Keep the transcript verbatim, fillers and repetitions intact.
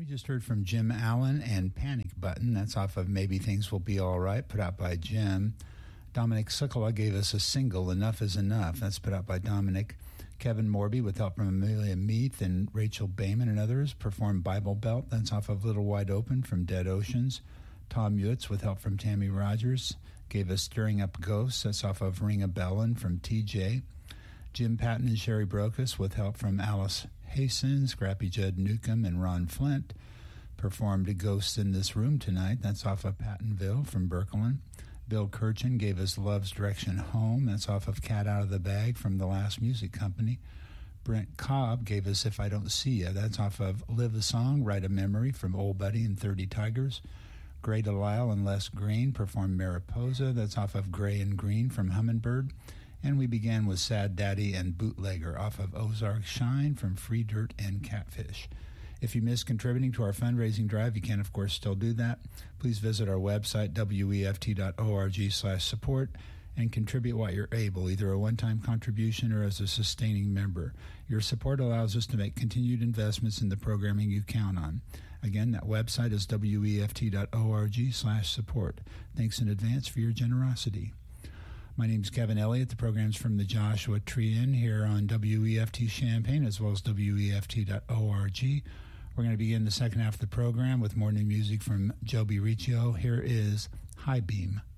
We just heard from Jim Allen and Panic Button. That's off of Maybe Things Will Be All Right, put out by Jim. Dominic Sikola gave us a single, Enough is Enough. That's put out by Dominic. Kevin Morby, with help from Amelia Meath and Rachel Bayman and others, performed Bible Belt. That's off of Little Wide Open from Dead Oceans. Tom Utz, with help from Tammy Rogers, gave us Stirring Up Ghosts. That's off of Ring a Bellin' from T J. Jim Patton and Sherry Brokus, with help from Alice Hastings, Scrappy Judd Newcomb, and Ron Flint, performed Ghosts in This Room Tonight. That's off of Pattonville from Berkelin. Bill Kirchen gave us Love's Direction Home. That's off of Cat Out of the Bag from The Last Music Company. Brent Cobb gave us If I Don't See Ya. That's off of Live a Song, Write a Memory from Old Buddy and thirty Tigers. Gray Delisle and Les Green performed Mariposa. That's off of Gray and Green from Hummingbird. And we began with Sad Daddy and Bootlegger off of Ozark Shine from Free Dirt and Catfish. If you missed contributing to our fundraising drive, you can, of course, still do that. Please visit our website, weft.org slash support, and contribute while you're able, either a one-time contribution or as a sustaining member. Your support allows us to make continued investments in the programming you count on. Again, that website is weft.org slash support. Thanks in advance for your generosity. My name is Kevin Elliott. The program's from the Joshua Tree Inn here on W E F T Champaign as well as W E F T dot org. We're going to begin the second half of the program with more new music from Joby Riccio. Here is High Beam.